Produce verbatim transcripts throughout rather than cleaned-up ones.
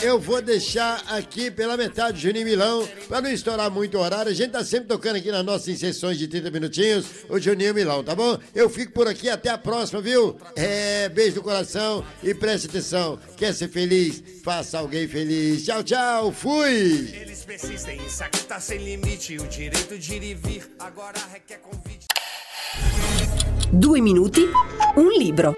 eu vou deixar aqui pela metade Juninho Milão, pra não estourar muito o horário. A gente tá sempre tocando aqui nas nossas sessões de trinta minutinhos, o Juninho Milão, tá bom? Eu fico por aqui, até a próxima, viu? É, beijo no coração e preste atenção. Quer ser feliz? Faça alguém feliz. Tchau, tchau, fui! Eles persistem, isso aqui tá sem limite, o direito de ir e vir, agora requer convite. Due minuti, un libro.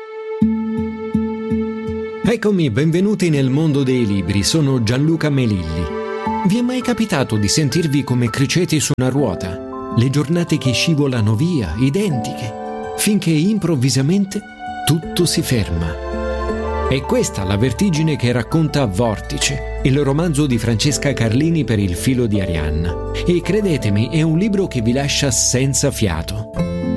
Eccomi, benvenuti nel mondo dei libri, sono Gianluca Melilli. Vi è mai capitato di sentirvi come criceti su una ruota? Le giornate che scivolano via, identiche, finché improvvisamente tutto si ferma. È questa la vertigine che racconta Vortice, il romanzo di Francesca Carlini per il filo di Arianna. E credetemi, è un libro che vi lascia senza fiato.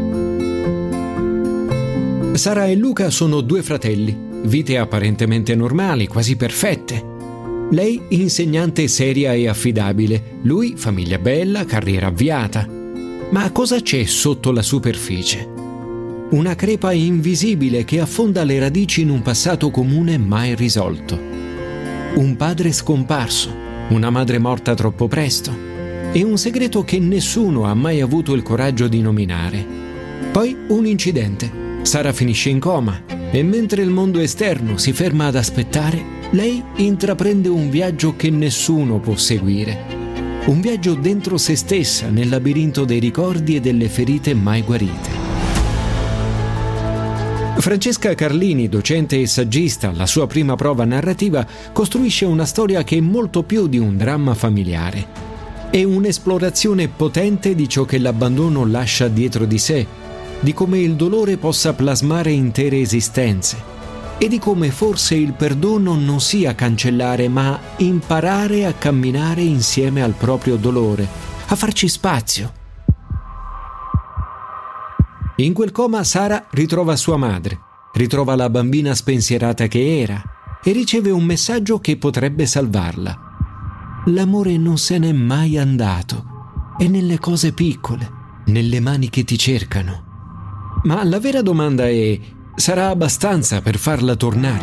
Sara e Luca sono due fratelli. Vite apparentemente normali, quasi perfette. Lei insegnante seria e affidabile, lui famiglia bella, carriera avviata. Ma cosa c'è sotto la superficie? Una crepa invisibile che affonda le radici in un passato comune mai risolto. Un padre scomparso, una madre morta troppo presto e un segreto che nessuno ha mai avuto il coraggio di nominare. Poi un incidente. Sara finisce in coma. E mentre il mondo esterno si ferma ad aspettare, lei intraprende un viaggio che nessuno può seguire. Un viaggio dentro se stessa, nel labirinto dei ricordi e delle ferite mai guarite. Francesca Carlini, docente e saggista alla sua prima prova narrativa, costruisce una storia che è molto più di un dramma familiare. È un'esplorazione potente di ciò che l'abbandono lascia dietro di sé, di come il dolore possa plasmare intere esistenze e di come forse il perdono non sia cancellare, ma imparare a camminare insieme al proprio dolore, a farci spazio. In quel coma Sara ritrova sua madre, ritrova la bambina spensierata che era e riceve un messaggio che potrebbe salvarla. L'amore non se n'è mai andato, è nelle cose piccole, nelle mani che ti cercano. Ma la vera domanda è: sarà abbastanza per farla tornare?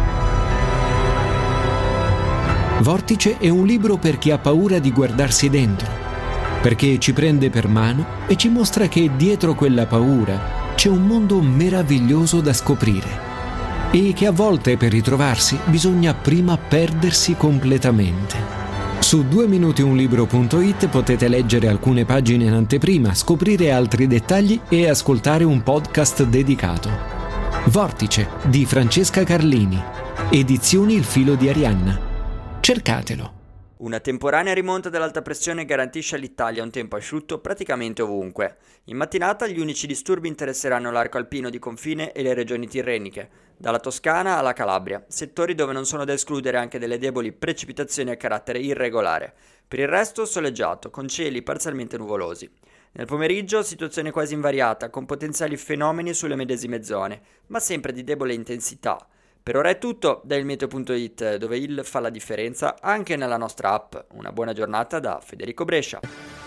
Vortice è un libro per chi ha paura di guardarsi dentro, perché ci prende per mano e ci mostra che dietro quella paura c'è un mondo meraviglioso da scoprire e che a volte per ritrovarsi bisogna prima perdersi completamente. Su due minuti un libro punto it potete leggere alcune pagine in anteprima, scoprire altri dettagli e ascoltare un podcast dedicato. Vortice di Francesca Carlini, edizioni Il filo di Arianna. Cercatelo. Una temporanea rimonta dell'alta pressione garantisce all'Italia un tempo asciutto praticamente ovunque. In mattinata gli unici disturbi interesseranno l'arco alpino di confine e le regioni tirreniche, dalla Toscana alla Calabria, settori dove non sono da escludere anche delle deboli precipitazioni a carattere irregolare. Per il resto soleggiato, con cieli parzialmente nuvolosi. Nel pomeriggio situazione quasi invariata, con potenziali fenomeni sulle medesime zone, ma sempre di debole intensità. Per ora è tutto da ilmeteo punto it, dove il fa la differenza anche nella nostra app. Una buona giornata da Federico Brescia.